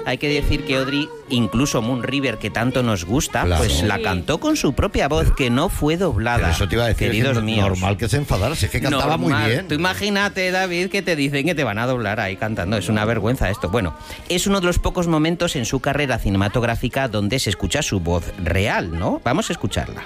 hay que decir que Audrey, incluso Moon River, que tanto nos gusta, claro, pues la cantó con su propia voz, que no fue doblada. Pero eso te iba a decir, queridos es míos. normal que se enfadara, si es que cantaba muy bien. Tú imagínate, David, que te dicen que te van a doblar ahí cantando. Es una vergüenza esto. Bueno, es uno de los pocos momentos en su carrera cinematográfica donde se escucha su voz real, ¿no? Vamos a escucharla.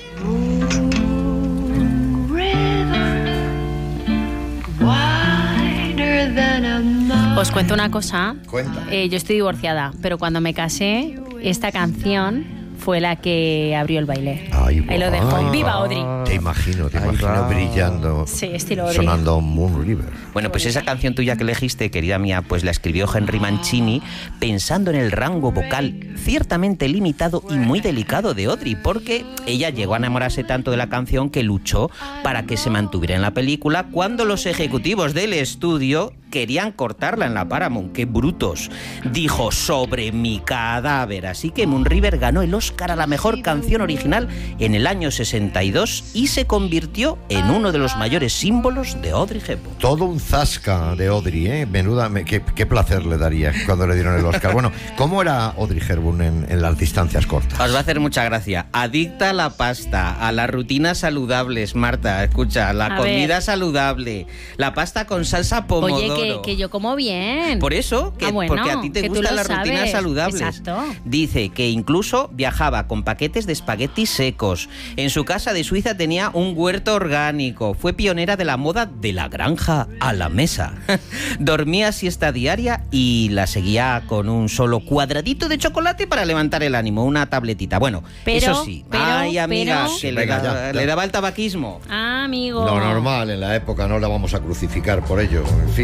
Os cuento una cosa. Cuenta. Yo estoy divorciada, pero cuando me casé, esta canción fue la que abrió el baile. Ay, ahí lo dejo. ¡Viva Audrey! Te imagino brillando. Sí, estilo Audrey. Sonando Moon River. Bueno, pues esa canción tuya que elegiste, querida mía, pues la escribió Henry Mancini pensando en el rango vocal ciertamente limitado y muy delicado de Audrey, porque ella llegó a enamorarse tanto de la canción que luchó para que se mantuviera en la película cuando los ejecutivos del estudio querían cortarla en la Paramount. ¡Qué brutos! Dijo, sobre mi cadáver. Así que Moon River ganó el Oscar a la mejor canción original en el año 62 y se convirtió en uno de los mayores símbolos de Audrey Hepburn. Todo un zasca de Audrey, ¿eh? Menuda, qué placer le daría cuando le dieron el Oscar. Bueno, ¿cómo era Audrey Hepburn en las distancias cortas? Os va a hacer mucha gracia. Adicta a la pasta, a las rutinas saludables, Marta. Escucha, la comida saludable, la pasta con salsa pomodoro. Oye, que yo como bien. Por eso, bueno, porque a ti te gustan las rutinas saludables. Exacto. Dice que incluso viajaba con paquetes de espaguetis secos. En su casa de Suiza tenía un huerto orgánico. Fue pionera de la moda de la granja a la mesa. Dormía siesta diaria y la seguía con un solo cuadradito de chocolate para levantar el ánimo, una tabletita. Bueno, eso sí. Ay, amiga, que le daba el tabaquismo. Ah, amigo. Lo normal en la época, no la vamos a crucificar por ello, en fin.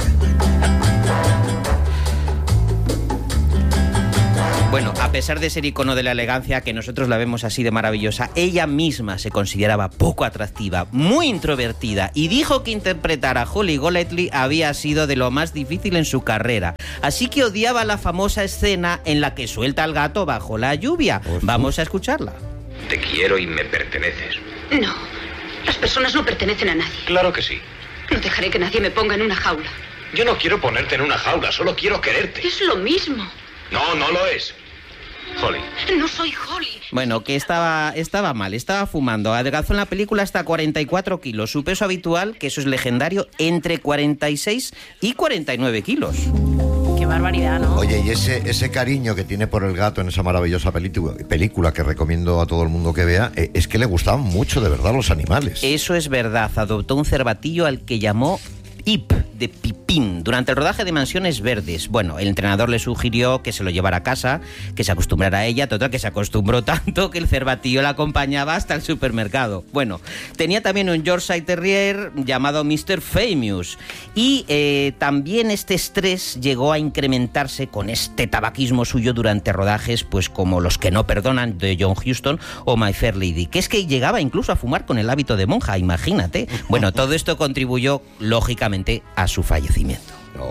Bueno, a pesar de ser icono de la elegancia, que nosotros la vemos así de maravillosa, ella misma se consideraba poco atractiva, muy introvertida, y dijo que interpretar a Holly Golightly había sido de lo más difícil en su carrera. Así que odiaba la famosa escena en la que suelta al gato bajo la lluvia. Vamos a escucharla. Te quiero y me perteneces. No, las personas no pertenecen a nadie. Claro que sí. No dejaré que nadie me ponga en una jaula. Yo no quiero ponerte en una jaula, solo quiero quererte. Es lo mismo. No, no lo es. Holly. No soy Holly. Bueno, que estaba mal, estaba fumando. Adelgazó en la película hasta 44 kilos. Su peso habitual, que eso es legendario, entre 46 y 49 kilos. Qué barbaridad, ¿no? Oye, y ese cariño que tiene por el gato en esa maravillosa película que recomiendo a todo el mundo que vea, es que le gustaban mucho de verdad los animales. Eso es verdad. Adoptó un cervatillo al que llamó Pip, de Pipín, durante el rodaje de Mansiones Verdes. Bueno, el entrenador le sugirió que se lo llevara a casa, que se acostumbrara a ella, total que se acostumbró tanto que el cervatillo la acompañaba hasta el supermercado. Bueno, tenía también un Yorkshire Terrier llamado Mr. Famous y también este estrés llegó a incrementarse con este tabaquismo suyo durante rodajes, pues como Los que no perdonan, de John Huston, o My Fair Lady, que es que llegaba incluso a fumar con el hábito de monja, imagínate. Bueno, todo esto contribuyó, lógicamente, a su fallecimiento.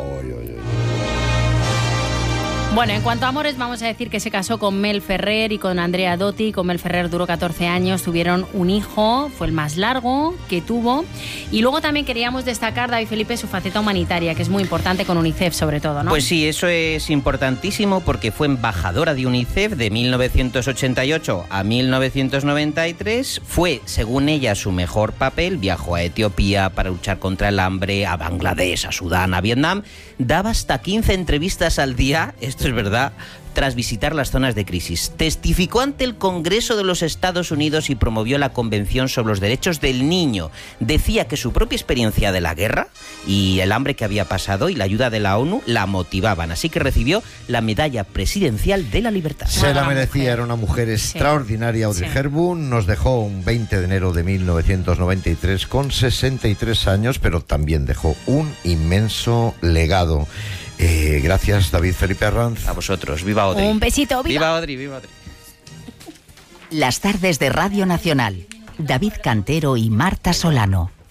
Bueno, en cuanto a amores, vamos a decir que se casó con Mel Ferrer y con Andrea Dotti. Con Mel Ferrer duró 14 años, tuvieron un hijo, fue el más largo que tuvo. Y luego también queríamos destacar, David Felipe, su faceta humanitaria, que es muy importante con UNICEF sobre todo, ¿no? Pues sí, eso es importantísimo porque fue embajadora de UNICEF de 1988 a 1993. Fue, según ella, su mejor papel. Viajó a Etiopía para luchar contra el hambre, a Bangladesh, a Sudán, a Vietnam. Daba hasta 15 entrevistas al día, esto es verdad, tras visitar las zonas de crisis. Testificó ante el Congreso de los Estados Unidos y promovió la Convención sobre los Derechos del Niño. Decía que su propia experiencia de la guerra y el hambre que había pasado y la ayuda de la ONU la motivaban. Así que recibió la Medalla Presidencial de la Libertad. Se la merecía, era una mujer extraordinaria. Audrey Hepburn nos dejó un 20 de enero de 1993 con 63 años, pero también dejó un inmenso legado. Gracias, David Felipe Arranz. A vosotros. Viva Audrey. Un besito. Viva Audrey, viva Audrey. Las tardes de Radio Nacional. David Cantero y Marta Solano.